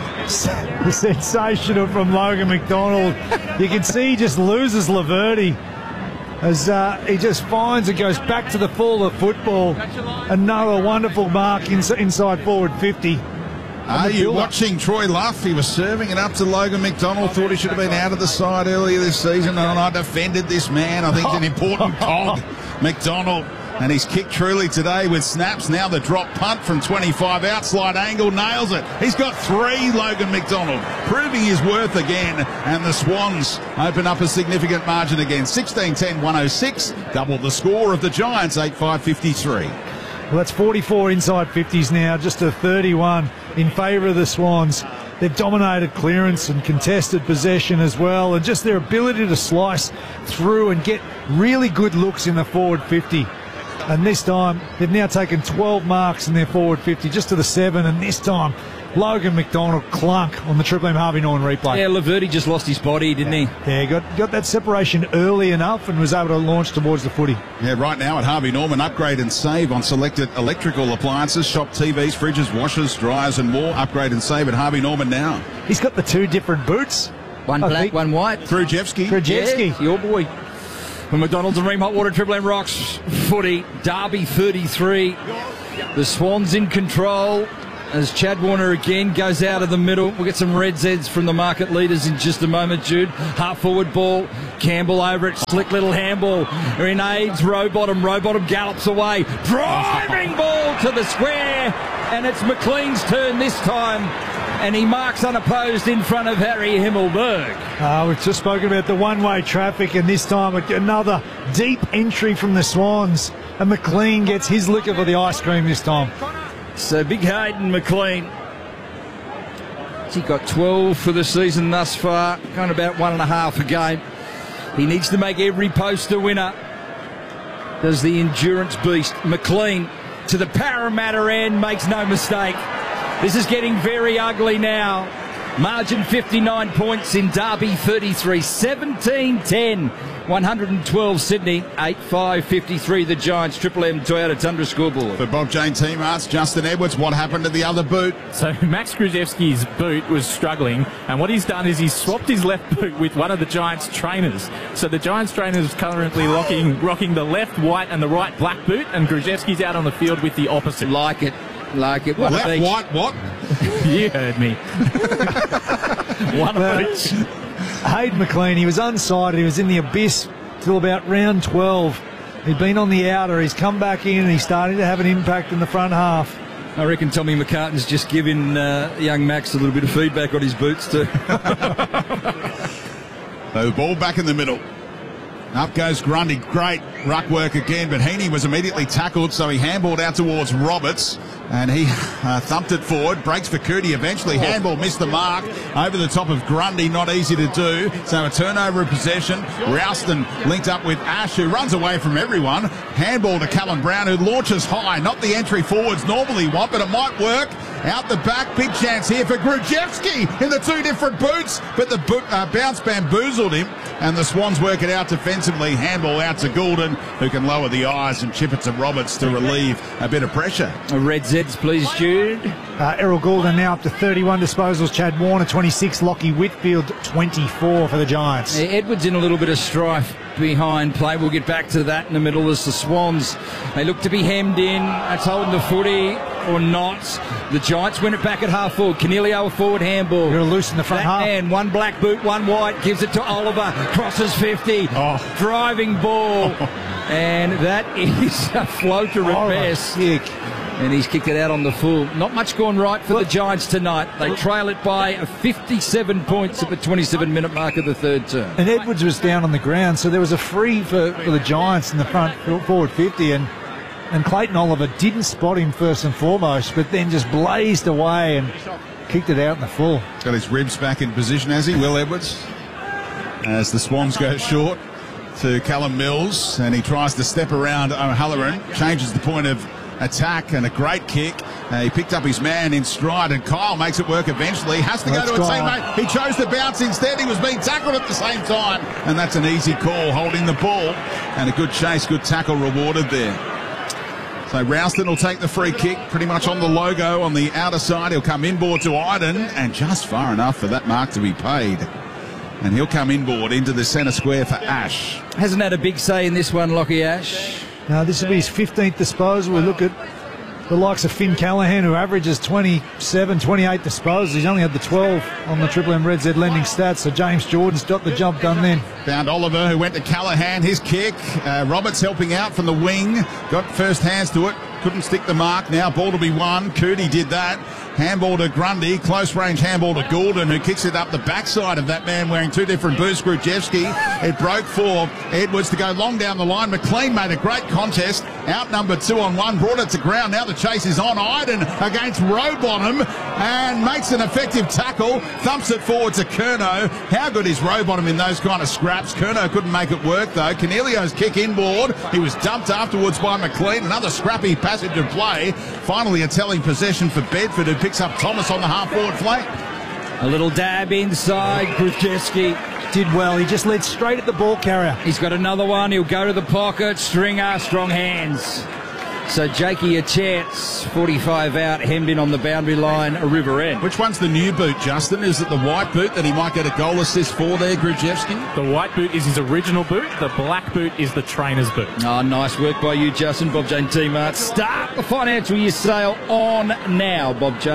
Sensational from Logan McDonald. You can see he just loses Laverty as he just finds and goes back to the fall of football. Another wonderful mark inside forward 50. Are you watching Troy Luff? He was serving it up to Logan McDonald. Thought he should have been out of the side earlier this season, and I defended this man. I think he's an important cog, McDonald. And he's kicked truly today with snaps. Now the drop punt from 25 outside angle, nails it. He's got 3, Logan McDonald, proving his worth again. And the Swans open up a significant margin again. 16-10-106, double the score of the Giants, 8-5-53. Well, that's 44 inside 50s now, just a 31 in favour of the Swans. They've dominated clearance and contested possession as well, and just their ability to slice through and get really good looks in the forward 50. And this time, they've now taken 12 marks in their forward 50, just to the 7, and this time, Logan McDonald clunk on the Triple M Harvey Norman replay. Yeah, Laverty just lost his body, didn't he? Yeah, got that separation early enough and was able to launch towards the footy. Yeah, right now at Harvey Norman, upgrade and save on selected electrical appliances, shop TVs, fridges, washers, dryers and more. Upgrade and save at Harvey Norman now. He's got the 2 different boots. One black, one white. Krujewski. Krujewski. Yeah, your boy. From McDonald's and Ream Hot Water, Triple M Rocks footy. Derby 33. The Swans in control as Chad Warner again goes out of the middle. We'll get some red Zeds from the market leaders in just a moment, Jude. Half forward ball. Campbell over it. Slick little handball. Grenades. Rowbottom gallops away. Driving ball to the square. And it's McLean's turn this time. And he marks unopposed in front of Harry Himmelberg. We've just spoken about the one-way traffic, and this time another deep entry from the Swans. And McLean gets his liquor for the ice cream this time. So big Hayden McLean. He got 12 for the season thus far, kind of about 1.5 a game. He needs to make every post a winner. Does the endurance beast. McLean to the Parramatta end, makes no mistake. This is getting very ugly now. Margin 59 points in Derby 33, 17-10, 112 Sydney, 8-5-53 the Giants, Triple M Toyota Tundra scoreboard. For Bob Jane Team Arts, Justin Edwards, what happened to the other boot? So Max Krujewski's boot was struggling, and what he's done is he's swapped his left boot with one of the Giants trainers. So the Giants trainer is currently rocking the left white and the right black boot, and Krujewski's out on the field with the opposite. Like it. Left, white, what? You heard me. One of each. Hayden McLean, he was unsighted. He was in the abyss till about round 12. He'd been on the outer. He's come back in and he's starting to have an impact in the front half. I reckon Tommy McCartan's just giving young Max a little bit of feedback on his boots too. So the ball back in the middle. Up goes Grundy. Great ruck work again, but Heaney was immediately tackled, so he handballed out towards Roberts, and he thumped it forward. Breaks for Cootie eventually. Handball missed the mark over the top of Grundy. Not easy to do. So a turnover of possession. Rouston linked up with Ash, who runs away from everyone. Handball to Callum Brown, who launches high. Not the entry forwards normally want, but it might work. Out the back, big chance here for Krujewski in the 2 different boots, but the bounce bamboozled him, and the Swans work it out defensively. Handball out to Goulden, who can lower the eyes and chip it to Roberts to relieve a bit of pressure. Red Zeds, please, Jude. Errol Goulden now up to 31 disposals. Chad Warner, 26. Lockie Whitfield, 24 for the Giants. Edwards in a little bit of strife behind play. We'll get back to that in the middle as the Swans, they look to be hemmed in. That's holding the footy or not. The Giants win it back at half forward. Canelio a forward handball. You're loose in the front half. Man, one black boot, one white, gives it to Oliver, crosses 50, driving ball, and that is a floater at best. And he's kicked it out on the full. Not much going right for the Giants tonight. They trail it by 57 points at the 27-minute mark of the third term. And Edwards was down on the ground, so there was a free for the Giants in the front forward 50, and Clayton Oliver didn't spot him first and foremost, but then just blazed away and kicked it out in the full. Got his ribs back in position, has he, Will Edwards? As the Swans go short. to Callum Mills, and he tries to step around O'Halloran, changes the point of attack, and a great kick. He picked up his man in stride, and Kyle makes it work eventually. Has to go to a teammate. He chose to bounce instead. He was being tackled at the same time, and that's an easy call, holding the ball. And a good chase, good tackle rewarded there. So Rouston will take the free kick, pretty much on the logo on the outer side. He'll come inboard to Iden, and just far enough for that mark to be paid. And he'll come inboard into the centre square for Ash. Hasn't had a big say in this one, Lockie Ash. Now, this will be his 15th disposal. We look at the likes of Finn Callahan, who averages 27, 28 disposals. He's only had the 12 on the Triple M Red Z lending stats, so James Jordan's got the job done then. Found Oliver, who went to Callahan, his kick. Roberts helping out from the wing. Got first hands to it. Couldn't stick the mark. Now ball to be won. Cootie did that. Handball to Grundy. Close range handball to Goulden, who kicks it up the backside of that man wearing two different boots, Grudjevski. It broke for Edwards to go long down the line. McLean made a great contest. Outnumbered 2-on-1. Brought it to ground. Now the chase is on. Iden against Rowbottom and makes an effective tackle. Thumps it forward to Curnow. How good is Rowbottom in those kind of scraps? Curnow couldn't make it work though. Cornelio's kick inboard. He was dumped afterwards by McLean. Another scrappy passage of play. Finally a telling possession for Bedford, who picks up Thomas on the half-forward flank. A little dab inside. Grudjevski did well. He just led straight at the ball carrier. He's got another one. He'll go to the pocket. Stringer, strong hands. So Jakey a chance. 45 out, hemmed in on the boundary line, a River End. Which one's the new boot, Justin? Is it the white boot that he might get a goal assist for there, Grudjevski? The white boot is his original boot. The black boot is the trainer's boot. Oh, nice work by you, Justin. Bob Jane T-Mart. Start the financial year sale on now.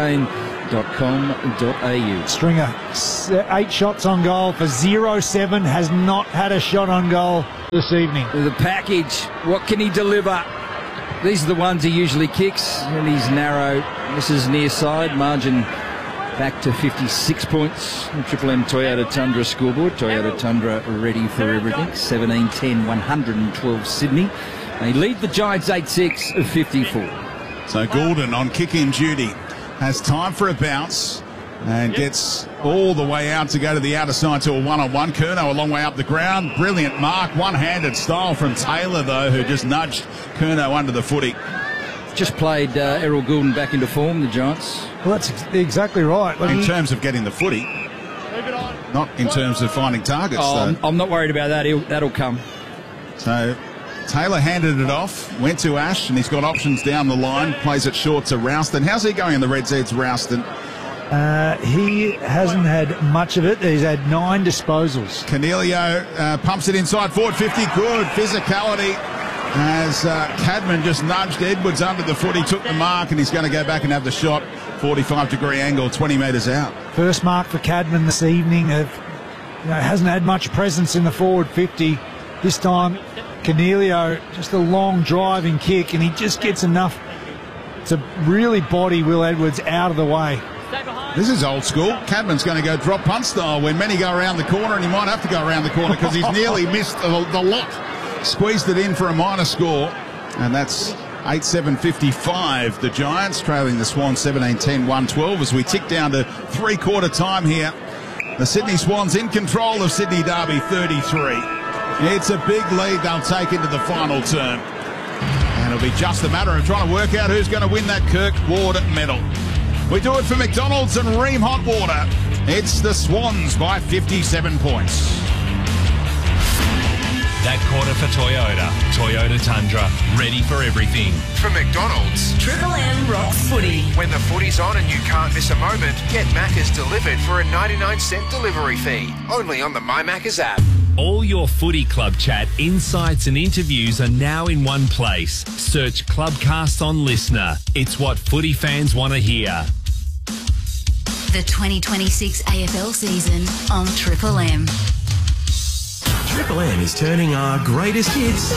bobjane.com.au. Stringer, 8 shots on goal for 0-7. Has not had a shot on goal this evening. The package, what can he deliver? These are the ones he usually kicks, and he's narrow. This is near side. Margin back to 56 points. The Triple M Toyota Tundra scoreboard. Toyota Tundra ready for everything. 17-10, 112 Sydney. They lead the Giants 8-6 of 54. So Goulden on kick-in duty has time for a bounce and gets all the way out to go to the outer side to a one-on-one. Curnow a long way up the ground. Brilliant mark. One-handed style from Taylor, though, who just nudged Curnow under the footy. Just played Errol Goulden back into form, the Giants. Well, that's exactly right. In terms of getting the footy, not in terms of finding targets, though. I'm not worried about that. That'll come. So Taylor handed it off, went to Ash, and he's got options down the line. Plays it short to Rouston. How's he going in the Red Zeds, Rouston? He hasn't had much of it. He's had 9 disposals. Cornelio pumps it inside forward 50. Good physicality as Cadman just nudged Edwards under the foot. He took the mark and he's going to go back and have the shot. 45-degree angle, 20 metres out. First mark for Cadman this evening. Hasn't had much presence in the forward 50. This time, Cornelio, just a long driving kick, and he just gets enough to really body Will Edwards out of the way. This is old school. Cadman's going to go drop punt style when many go around the corner, and he might have to go around the corner because he's nearly missed the lot. Squeezed it in for a minor score, and that's 8-7-55. The Giants trailing the Swans 17-10, 112 as we tick down to three-quarter time here. The Sydney Swans in control of Sydney Derby 33. It's a big lead they'll take into the final term. And it'll be just a matter of trying to work out who's going to win that Kirk Ward medal. We do it for McDonald's and Ream Hot Water. It's the Swans by 57 points. That quarter for Toyota Tundra, ready for everything. For McDonald's, Triple M rocks footy. when the footy's on and you can't miss a moment, get Macca's delivered for a 99-cent delivery fee. Only on the My Macca's app. All your footy club chat, insights and interviews are now in one place. Search Clubcast on Listener. It's what footy fans want to hear. The 2026 AFL season on Triple M. Triple M is turning our greatest hits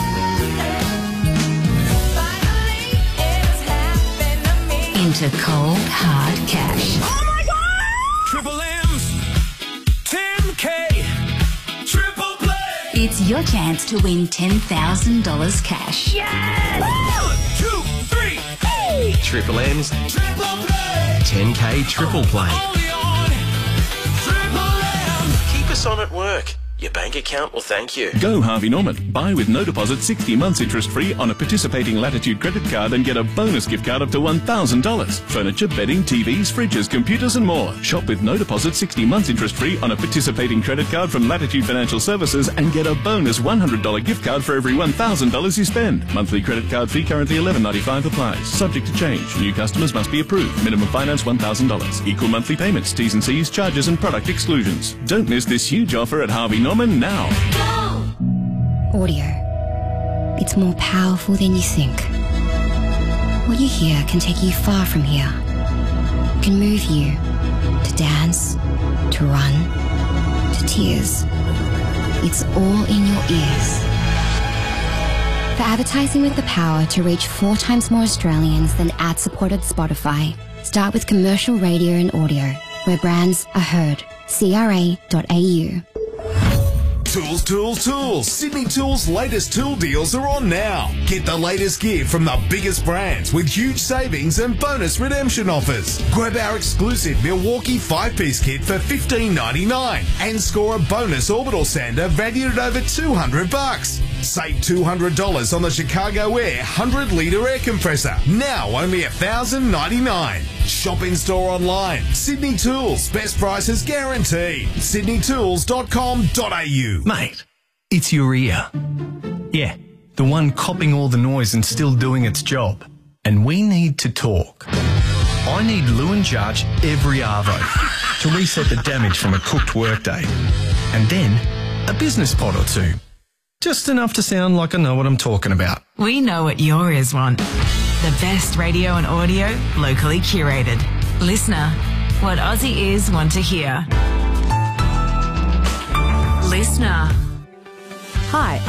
Into cold, hard cash. Triple M's 10K Triple Play. It's your chance to win $10,000 cash. Yes! 1, 2, 3, hey! Triple M's Triple Play. 10K Triple Play. Only on Triple M. Keep us on at work. Your bank account will thank you. Go Harvey Norman. Buy with no deposit 60 months interest free on a participating Latitude credit card and get a bonus gift card up to $1,000. Furniture, bedding, TVs, fridges, computers and more. Shop with no deposit 60 months interest free on a participating credit card from Latitude Financial Services and get a bonus $100 gift card for every $1,000 you spend. Monthly credit card fee currently $11.95 applies. Subject to change. New customers must be approved. Minimum finance $1,000. Equal monthly payments, T's and C's, charges and product exclusions. Don't miss this huge offer at Harvey Norman now. Audio. It's more powerful than you think. What you hear can take you far from here. Can move you to dance, to run, to tears. It's all in your ears. For advertising with the power to reach 4 times more Australians than ad-supported Spotify, start with commercial radio and audio, where brands are heard. CRA.au. Tools, tools, tools. Sydney Tools' latest tool deals are on now. Get the latest gear from the biggest brands with huge savings and bonus redemption offers. Grab our exclusive Milwaukee 5-piece kit for $15.99 and score a bonus orbital sander valued at over $200. Save $200 on the Chicago Air 100-litre air compressor. Now only $1,099. Shop in store online. Sydney Tools. Best prices guaranteed. sydneytools.com.au. Mate, it's your ear. Yeah, the one copping all the noise and still doing its job. And we need to talk. I need Lewin Judge every arvo to reset the damage from a cooked workday. And then a business pod or two. Just enough to sound like I know what I'm talking about. We know what your ears want. The best radio and audio, locally curated. Listener, what Aussie ears want to hear. Listener. Hi,